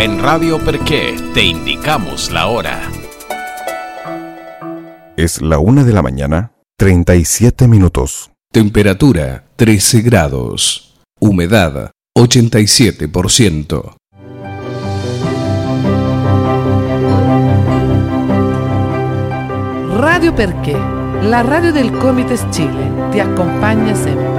En Radio Perqué te indicamos la hora. Es la 1:37 a.m. Temperatura 13 grados. Humedad 87%. Radio Perché, la radio del Comites Chile, ti acompaña sempre.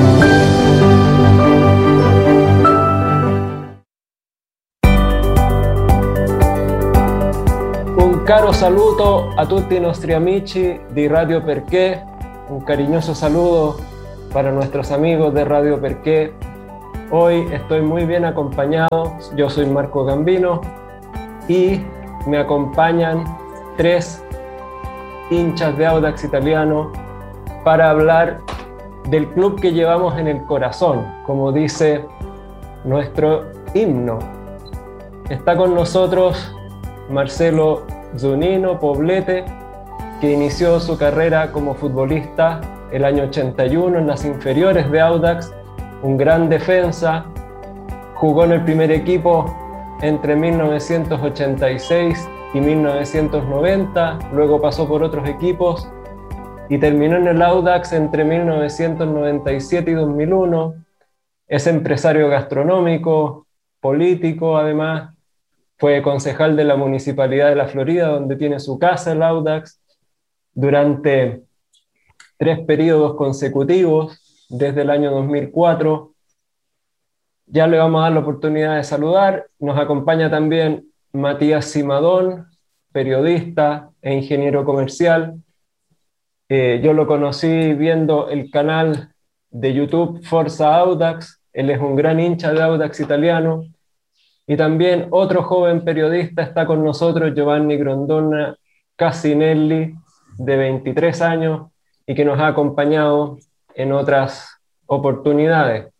Un caro saluto a tutti i nostri amici di Radio Perché, un cariñoso saludo para nuestros amigos de Radio Perché. Hoy estoy muy bien acompañado, yo soy Marco Gambino y me acompañan 3 hinchas de Audax Italiano para hablar del club que llevamos en el corazón, como dice nuestro himno. Está con nosotros Marcelo Zunino Poblete, que inició su carrera como futbolista el año 81 en las inferiores de Audax, un gran defensa, jugó en el primer equipo entre 1986 y 1990, luego pasó por otros equipos y terminó en el Audax entre 1997 y 2001. Es empresario gastronómico, político además, fue concejal de la Municipalidad de La Florida, donde tiene su casa el Audax, durante 3 periodos consecutivos, desde el año 2004. Ya le vamos a dar la oportunidad de saludar. Nos acompaña también Matías Simadón, periodista e ingeniero comercial. Yo lo conocí viendo el canal de YouTube Forza Audax. Él es un gran hincha de Audax Italiano. Y también otro joven periodista está con nosotros, Giovanni Grondona Casinelli, de 23 años, y que nos ha acompañado en otras oportunidades.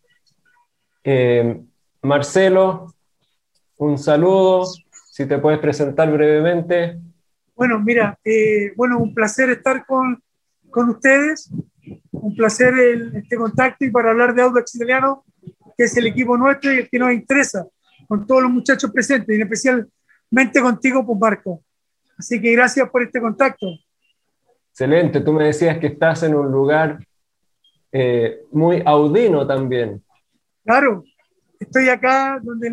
Marcelo, un saludo, si te puedes presentar brevemente. Bueno, mira, un placer estar con ustedes, un placer este contacto y para hablar de Audax Italiano, que es el equipo nuestro y el que nos interesa, con todos los muchachos presentes, y especialmente contigo, pues Marco. Así que gracias por este contacto. Excelente, tú me decías que estás en un lugar muy audino también. Claro, estoy acá donde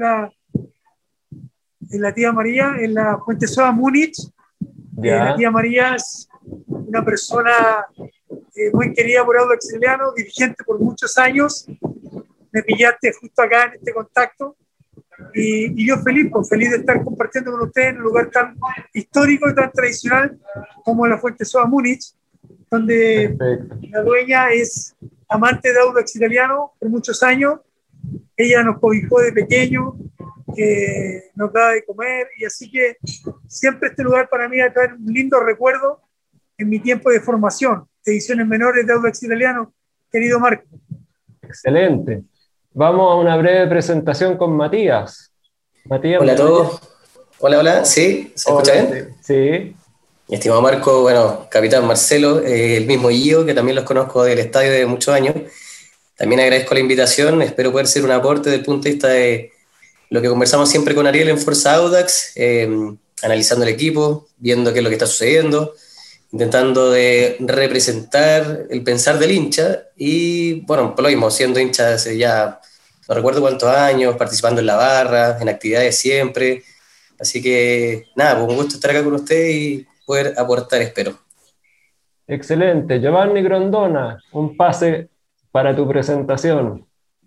en la tía María, en la Fuentesoda Múnich. La tía María es una persona muy querida por Audax Italiano, dirigente por muchos años. Me pillaste justo acá en este contacto y yo feliz de estar compartiendo con ustedes en un lugar tan histórico y tan tradicional como la Fuentesoda Múnich, donde la dueña es amante de Audax Italiano por muchos años. Ella nos cobijó de pequeño, nos daba de comer, y así que siempre este lugar para mí va a traer un lindo recuerdo en mi tiempo de formación, de ediciones menores de Audax Italiano, querido Marco. Excelente. Vamos a una breve presentación con Matías. Matías, hola a todos. Hola, ¿sí? ¿Se escucha bien? Sí. Mi estimado Marco, bueno, capitán Marcelo, el mismo Gio, que también los conozco del estadio de muchos años. También agradezco la invitación, espero poder ser un aporte desde el punto de vista de lo que conversamos siempre con Ariel en Forza Audax, analizando el equipo, viendo qué es lo que está sucediendo, intentando de representar el pensar del hincha y, bueno, por lo mismo, siendo hincha hace ya no recuerdo cuántos años, participando en la barra, en actividades siempre. Así que, nada, pues un gusto estar acá con ustedes y poder aportar, espero. Excelente. Giovanni Grondona, un pase para tu presentación.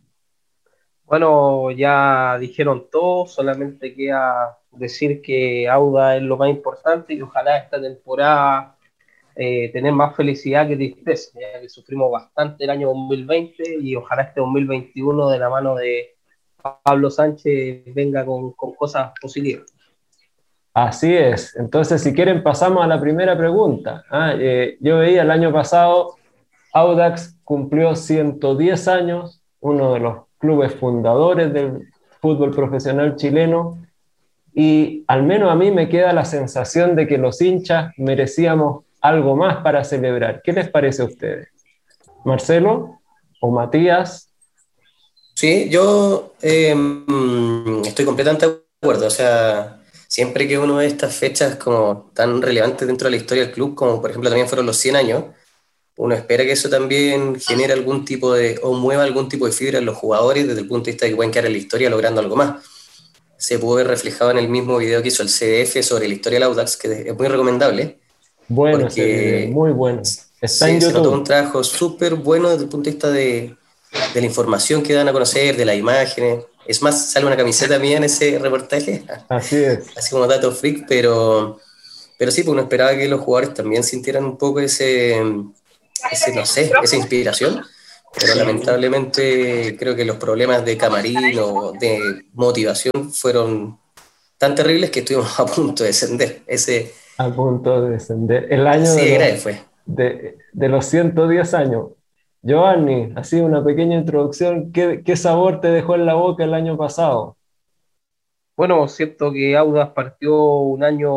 Bueno, ya dijeron todo, solamente queda decir que Auda es lo más importante y ojalá esta temporada tener más felicidad que tristeza, ya que sufrimos bastante el año 2020 y ojalá este 2021 de la mano de Pablo Sánchez venga con cosas positivas. Así es. Entonces, si quieren, pasamos a la primera pregunta. Yo veía el año pasado, Audax cumplió 110 años, uno de los clubes fundadores del fútbol profesional chileno, y al menos a mí me queda la sensación de que los hinchas merecíamos algo más para celebrar. ¿Qué les parece a ustedes? ¿Marcelo o Matías? Sí, yo estoy completamente de acuerdo, o sea, siempre que uno ve estas fechas como tan relevantes dentro de la historia del club, como por ejemplo también fueron los 100 años, uno espera que eso también genere algún tipo de, o mueva algún tipo de fibra en los jugadores desde el punto de vista de que pueden quedar en la historia logrando algo más. Se pudo ver reflejado en el mismo video que hizo el CDF sobre la historia del Audax, que es muy recomendable. Bueno, porque muy bueno. Está en se YouTube. notó un trabajo súper bueno desde el punto de vista de la información que dan a conocer, de las imágenes. Es más, sale una camiseta mía en ese reportaje. Así es. Así como dato freak, pero sí, pues uno esperaba que los jugadores también sintieran un poco no sé, esa inspiración. Pero lamentablemente creo que los problemas de camarín o de motivación fueron tan terribles que estuvimos a punto de descender. A punto de descender. El año de los 110 años. Giovanni, así una pequeña introducción. ¿Qué sabor te dejó en la boca el año pasado? Bueno, siento que Audax partió un año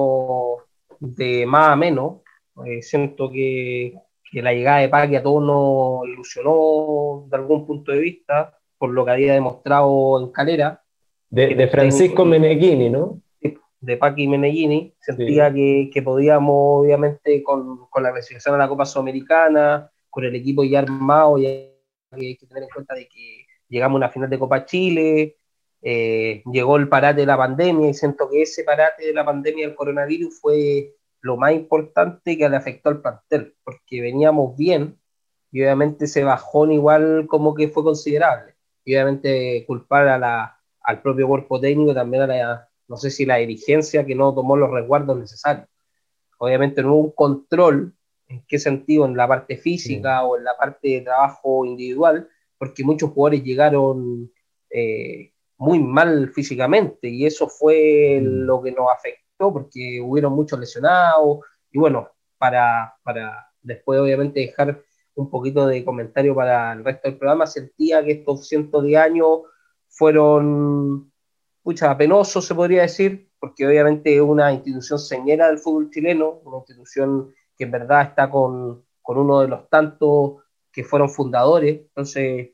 de más a menos. Siento que la llegada de Paqui a todos nos ilusionó de algún punto de vista, por lo que había demostrado en Calera. De Francisco Meneghini, ¿no? De Paqui Meneghini. Sentía que podíamos, obviamente, con la clasificación a la Copa Sudamericana, con el equipo ya armado, ya hay que tener en cuenta de que llegamos a una final de Copa Chile, llegó el parate de la pandemia, y siento que ese parate de la pandemia del coronavirus fue lo más importante que le afectó al plantel, porque veníamos bien, y obviamente ese bajón igual como que fue considerable, y obviamente culpar al propio cuerpo técnico, también no sé si la dirigencia que no tomó los resguardos necesarios. Obviamente no hubo un control. ¿En qué sentido? En la parte física o en la parte de trabajo individual, porque muchos jugadores llegaron muy mal físicamente, y eso fue lo que nos afectó, porque hubieron muchos lesionados. Y bueno, para después obviamente dejar un poquito de comentario para el resto del programa, sentía que estos 110 años fueron penosos, se podría decir, porque obviamente es una institución señera del fútbol chileno, una institución que en verdad está con uno de los tantos que fueron fundadores. Entonces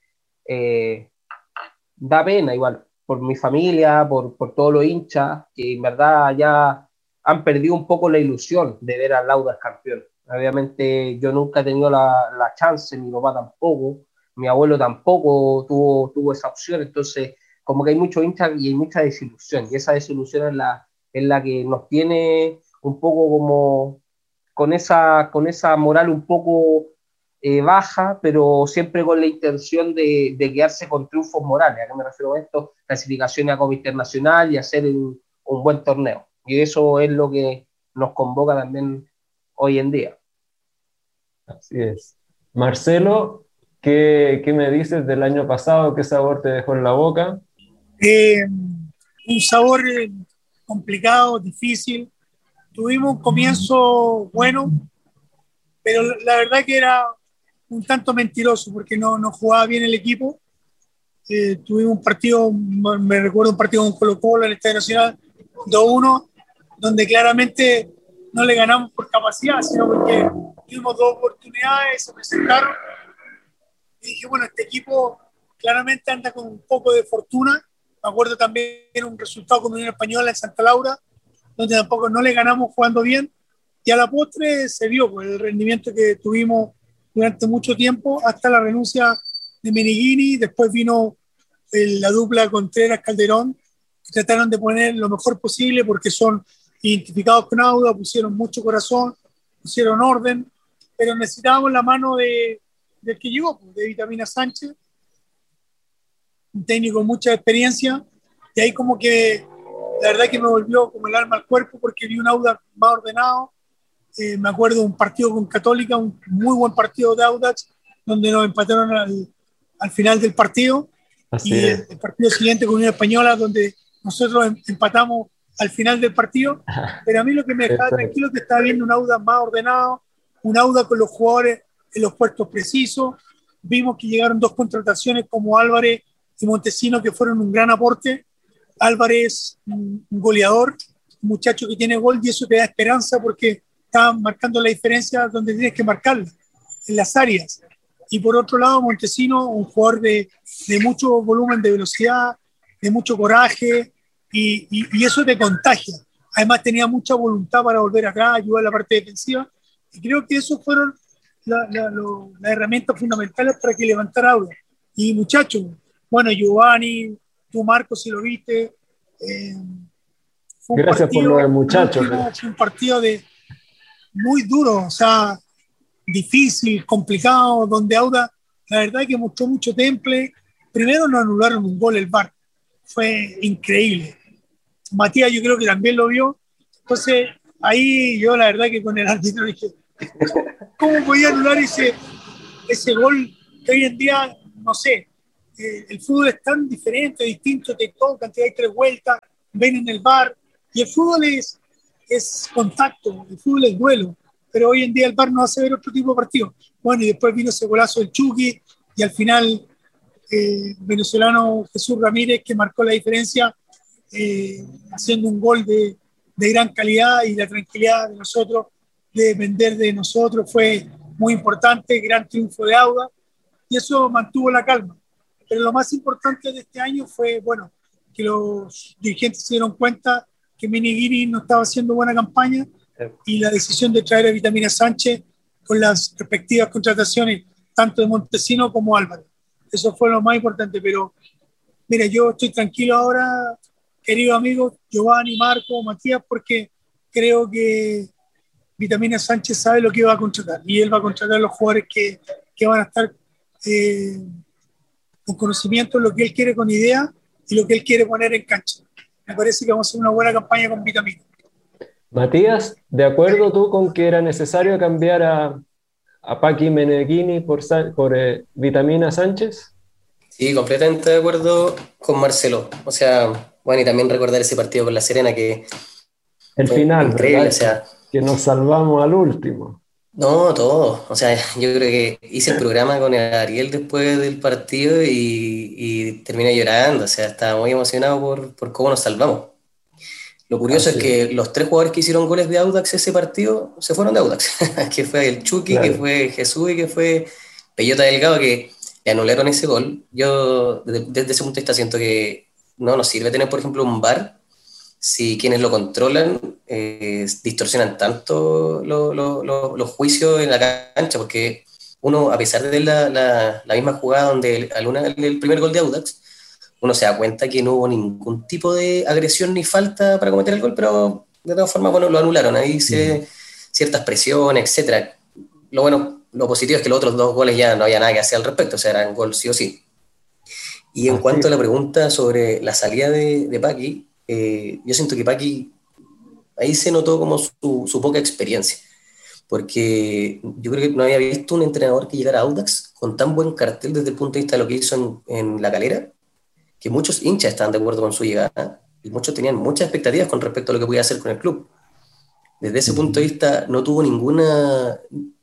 da pena igual, por mi familia, por todos los hinchas, que en verdad ya han perdido un poco la ilusión de ver al Audax campeón. Obviamente yo nunca he tenido la chance, mi papá tampoco, mi abuelo tampoco tuvo esa opción. Entonces como que hay muchos hinchas y hay mucha desilusión, y esa desilusión es la que nos tiene un poco como con esa moral un poco baja, pero siempre con la intención de quedarse con triunfos morales. ¿A qué me refiero a esto? Clasificaciones a Copa Internacional y hacer un buen torneo. Y eso es lo que nos convoca también hoy en día. Así es. Marcelo, ¿qué me dices del año pasado? ¿Qué sabor te dejó en la boca? Un sabor complicado, difícil. Tuvimos un comienzo bueno, pero la verdad que era un tanto mentiroso, porque no jugaba bien el equipo. Tuvimos un partido, me recuerdo un partido con Colo-Colo en el Estadio Nacional, 2-1, donde claramente no le ganamos por capacidad, sino porque tuvimos dos oportunidades, se presentaron, y dije, bueno, este equipo claramente anda con un poco de fortuna. Me acuerdo también un resultado con Unión Española en Santa Laura, donde tampoco no le ganamos jugando bien, y a la postre se vio por el rendimiento que tuvimos durante mucho tiempo, hasta la renuncia de Meneghini. Después vino la dupla Contreras-Calderón, que trataron de poner lo mejor posible porque son identificados con Audax, pusieron mucho corazón, pusieron orden, pero necesitábamos la mano del que llegó, de Vitamina Sánchez, un técnico con mucha experiencia, y ahí como que la verdad que me volvió como el alma al cuerpo, porque vi un Audax más ordenado. Me acuerdo de un partido con Católica, un muy buen partido de Audax, donde nos empataron al final del partido. Así y el partido siguiente con Unión Española, donde nosotros empatamos al final del partido. Pero a mí lo que me dejaba tranquilo es que estaba viendo un Audax más ordenado, un Audax con los jugadores en los puestos precisos. Vimos que llegaron dos contrataciones como Álvarez y Montesino, que fueron un gran aporte. Álvarez, un goleador, un muchacho que tiene gol, y eso te da esperanza porque está marcando la diferencia donde tienes que marcarla, en las áreas. Y por otro lado, Montesino, un jugador de mucho volumen de velocidad, de mucho coraje, y eso te contagia. Además tenía mucha voluntad para volver acá, ayudar a la parte defensiva, y creo que esos fueron las herramientas fundamentales para que levantara Audax. Y muchachos, bueno, Giovanni, tú Marco, si lo viste, gracias por lo de muchachos. Fue un partido muy duro, o sea, difícil, complicado, donde Audax, la verdad que mostró mucho temple. Primero nos anularon un gol el VAR, fue increíble. Matías yo creo que también lo vio, entonces ahí yo la verdad que con el árbitro dije, ¿cómo podía anular ese gol que hoy en día, no sé, el fútbol es tan diferente, distinto, te tocan, te da 3 vueltas, ven en el VAR, y el fútbol es contacto, el fútbol es duelo, pero hoy en día el VAR nos hace ver otro tipo de partido. Bueno, y después vino ese golazo del Chucky, y al final venezolano Jesús Ramírez, que marcó la diferencia, haciendo un gol de gran calidad, y la tranquilidad de nosotros, de depender de nosotros, fue muy importante, gran triunfo de Audax, y eso mantuvo la calma. Pero lo más importante de este año fue, bueno, que los dirigentes se dieron cuenta que Miniguini no estaba haciendo buena campaña, y la decisión de traer a Vitamina Sánchez con las respectivas contrataciones, tanto de Montesino como Álvaro. Eso fue lo más importante, pero mira, yo estoy tranquilo ahora, queridos amigos, Giovanni, Marco, Matías, porque creo que Vitamina Sánchez sabe lo que va a contratar, y él va a contratar a los jugadores que van a estar con conocimiento de lo que él quiere, con idea, y lo que él quiere poner en cancha. Me parece que vamos a hacer una buena campaña con Vitamina. Matías, ¿de acuerdo tú con que era necesario cambiar a Paqui Meneghini por Vitamina Sánchez? Sí, completamente de acuerdo con Marcelo. O sea, bueno, y también recordar ese partido con La Serena que el final, increíble, ¿verdad? O sea, que nos salvamos al último. No, todo. O sea, yo creo que hice el programa con el Ariel después del partido y terminé llorando. O sea, estaba muy emocionado por cómo nos salvamos. Lo curioso es que los 3 jugadores que hicieron goles de Audax ese partido se fueron de Audax, que fue el Chucky, claro, que fue Jesús y que fue Peyota Delgado, que le anularon ese gol. Yo desde ese punto de vista siento que no nos sirve tener, por ejemplo, un VAR si quienes lo controlan distorsionan tanto los juicios en la cancha, porque uno, a pesar de la misma jugada donde el primer gol de Audax, uno se da cuenta que no hubo ningún tipo de agresión ni falta para cometer el gol, pero de todas formas, bueno, lo anularon. Ahí ciertas presiones, etcétera. Lo positivo es que los otros 2 goles ya no había nada que hacer al respecto, o sea, eran gol sí o sí. Y en cuanto a la pregunta sobre la salida de Paqui, yo siento que Paqui ahí se notó como su poca experiencia, porque yo creo que no había visto un entrenador que llegara a Audax con tan buen cartel desde el punto de vista de lo que hizo en La Calera, que muchos hinchas estaban de acuerdo con su llegada y muchos tenían muchas expectativas con respecto a lo que podía hacer con el club. Desde ese punto de vista no tuvo ninguna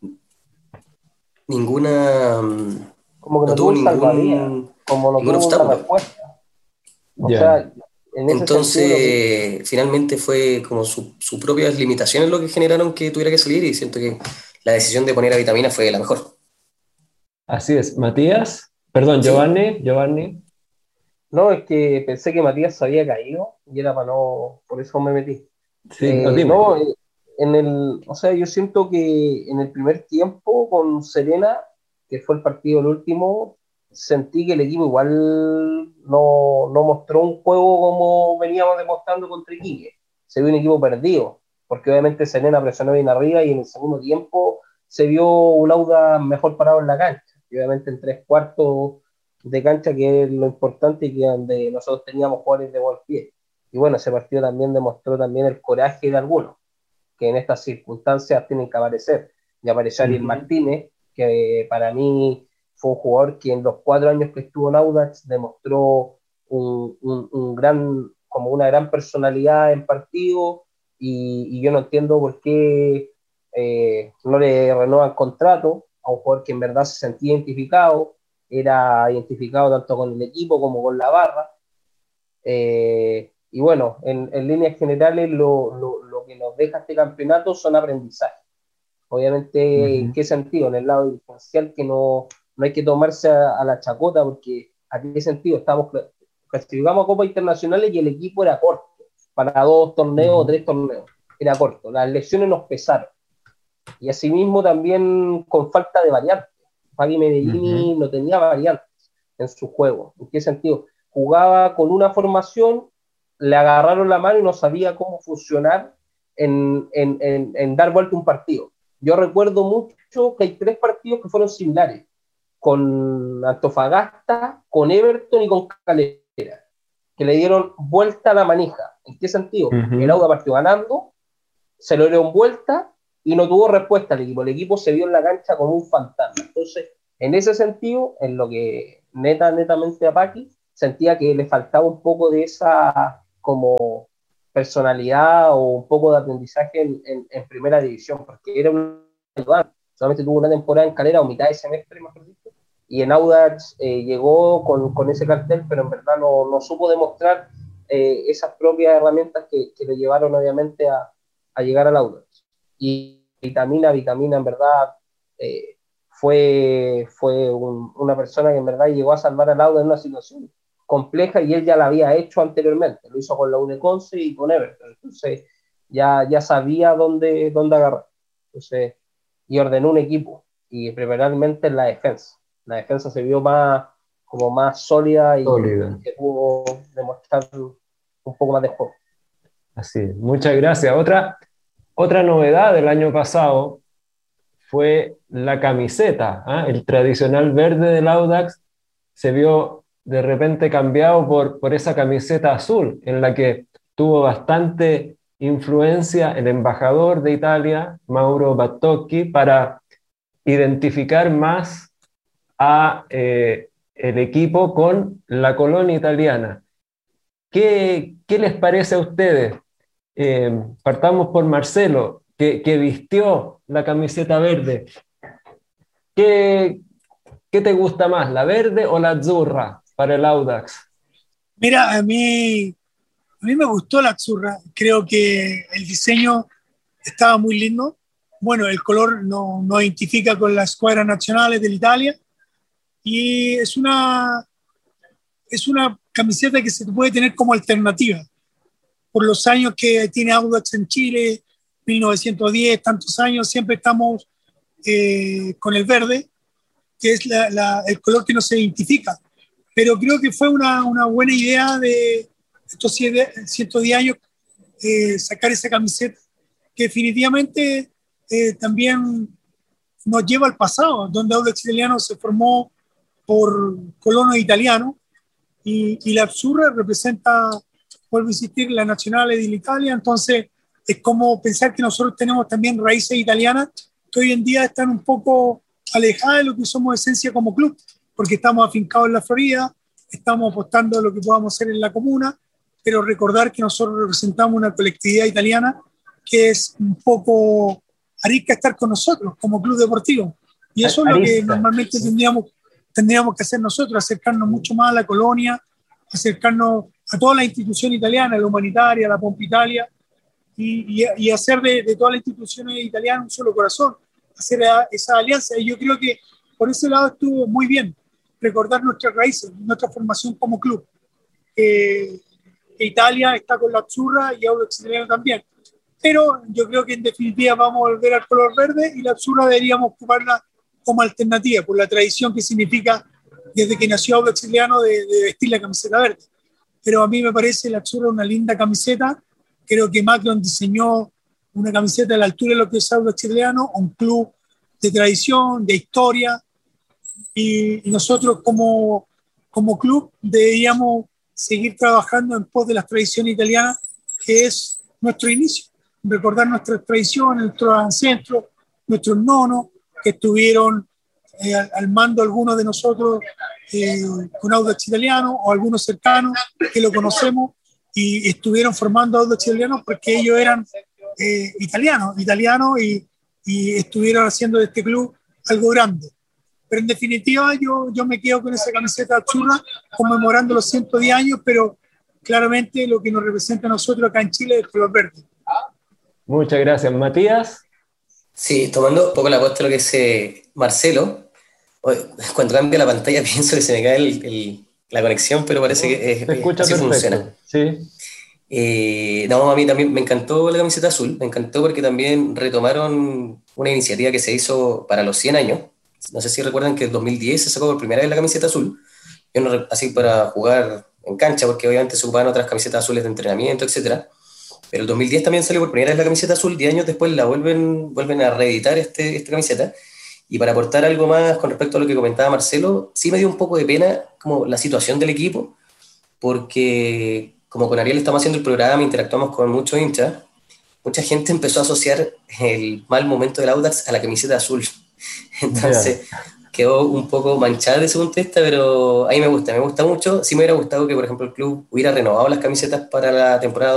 como que no tuvo ningún obstáculo. O sea, entonces finalmente fue como sus propias limitaciones lo que generaron que tuviera que salir, y siento que la decisión de poner a Vitamina fue la mejor. Así es. Matías, perdón, Sí. Giovanni. No, es que pensé que Matías se había caído y era para no, por eso me metí. Sí, dime. No, o sea, yo siento que en el primer tiempo con Serena, que fue el partido el último, sentí que el equipo igual no mostró un juego como veníamos demostrando contra Iquique. Se vio un equipo perdido, porque obviamente Serena presionó bien arriba y en el segundo tiempo se vio un Audax mejor parado en la cancha. Y obviamente en 3/4 de cancha, que es lo importante y que donde nosotros teníamos jugadores de buen pie. Y bueno, ese partido también demostró también el coraje de algunos, que en estas circunstancias tienen que aparecer. Y apareció Ariel Martínez, que para mí fue un jugador que en los 4 años que estuvo en Audax demostró como una gran personalidad en partido, y yo no entiendo por qué no le renuevan contrato a un jugador que en verdad se sentía identificado, era identificado tanto con el equipo como con la barra. Y bueno, en líneas generales lo que nos deja este campeonato son aprendizajes. Obviamente, ¿en qué sentido? En el lado dirigencial, que no hay que tomarse a la chacota, porque ¿a qué sentido? clasificamos a Copas Internacionales y el equipo era corto, para 2 torneos o 3 torneos, era corto, las lesiones nos pesaron, y asimismo también con falta de variantes. Fabi Medellini no tenía variantes en su juego. ¿En qué sentido? Jugaba con una formación, le agarraron la mano y no sabía cómo funcionar en dar vuelta un partido. Yo recuerdo mucho que hay 3 partidos que fueron similares, con Antofagasta, con Everton y con Calera, que le dieron vuelta a la manija. ¿En qué sentido? El Auda partió ganando, se lo dieron vuelta y no tuvo respuesta al equipo. El equipo se vio en la cancha como un fantasma. Entonces, en ese sentido, en lo que netamente a Paqui, sentía que le faltaba un poco de esa como personalidad o un poco de aprendizaje en primera división, porque era un ayudante. Solamente tuvo una temporada en Calera, o mitad de semestre, mejor dicho, y en Audax llegó con ese cartel, pero en verdad no supo demostrar esas propias herramientas que le llevaron obviamente a llegar al Audax. Y Vitamina en verdad fue una persona que en verdad llegó a salvar al Audax en una situación compleja, y él ya la había hecho anteriormente, lo hizo con la Uneconce y con Everton, entonces ya sabía dónde agarrar. Entonces, y ordenó un equipo, y primeramente en la defensa se vio más sólida y que pudo demostrar un poco más de juego. Así, muchas gracias. Otra novedad del año pasado fue la camiseta, el tradicional verde del Audax se vio de repente cambiado por esa camiseta azul, en la que tuvo bastante influencia el embajador de Italia, Mauro Battocchi, para identificar más a el equipo con la colonia italiana. ¿Qué les parece a ustedes? Partamos por Marcelo, que vistió la camiseta verde. ¿Qué te gusta más, la verde o la azzurra para el Audax? Mira, a mí me gustó la azzurra. Creo que el diseño estaba muy lindo. Bueno, el color nos identifica con las escuadras nacionales de Italia, y es una camiseta que se puede tener como alternativa. Por los años que tiene Audax en Chile, 1910, tantos años, siempre estamos con el verde, que es el color que nos identifica. Pero creo que fue una buena idea de estos 110 años sacar esa camiseta, que definitivamente también nos lleva al pasado, donde Audax Italiano se formó por colonos italianos, y la azzurra representa, vuelvo a insistir, la nacional de Italia. Entonces es como pensar que nosotros tenemos también raíces italianas que hoy en día están un poco alejadas de lo que somos esencia como club, porque estamos afincados en la Florida, estamos apostando a lo que podamos hacer en la comuna, pero recordar que nosotros representamos una colectividad italiana que es un poco arisca estar con nosotros como club deportivo, y eso es lo que normalmente tendríamos que hacer nosotros, acercarnos mucho más a la colonia, acercarnos a toda la institución italiana, la humanitaria, la Pompa Italia, y hacer de todas las instituciones italianas un solo corazón, hacer esa alianza. Y yo creo que por ese lado estuvo muy bien, recordar nuestras raíces, nuestra formación como club. Italia está con la azzurra y Audax Italiano también. Pero yo creo que en definitiva vamos a volver al color verde, y la azzurra deberíamos ocuparla como alternativa, por la tradición que significa desde que nació Audax Italiano de vestir la camiseta verde. Pero a mí me parece la azzurra una linda camiseta. Creo que Macron diseñó una camiseta a la altura de lo que es Audax Italiano, un club de tradición, de historia, y nosotros como club deberíamos seguir trabajando en pos de las tradiciones italianas, que es nuestro inicio, recordar nuestras tradiciones, nuestros ancestros, nuestros nonos, que estuvieron al mando algunos de nosotros con Audax Italiano, o algunos cercanos que lo conocemos, y estuvieron formando Audax Italiano porque ellos eran italianos y estuvieron haciendo de este club algo grande. Pero en definitiva yo me quedo con esa camiseta azzurra conmemorando los 110 años, pero claramente lo que nos representa a nosotros acá en Chile es el color verde. Muchas gracias, Matías. Sí, tomando un poco la apuesta de lo que dice Marcelo, cuando cambia la pantalla pienso que se me cae la conexión, pero parece que se escucha así perfecto. funciona. Sí. No, a mí también me encantó la camiseta azul, me encantó porque también retomaron una iniciativa que se hizo para los 100 años. No sé si recuerdan que en 2010 se sacó por primera vez la camiseta azul, así para jugar en cancha, porque obviamente se ocupaban otras camisetas azules de entrenamiento, etcétera. Pero el 2010 también salió por primera vez la camiseta azul, 10 años después la vuelven a reeditar esta camiseta. Y para aportar algo más con respecto a lo que comentaba Marcelo, sí me dio un poco de pena como la situación del equipo, porque como con Ariel estamos haciendo el programa, interactuamos con muchos hinchas, mucha gente empezó a asociar el mal momento del Audax a la camiseta azul. Entonces quedó un poco manchada de ese punto de vista, pero a mí me gusta mucho. Sí me hubiera gustado que, por ejemplo, el club hubiera renovado las camisetas para la temporada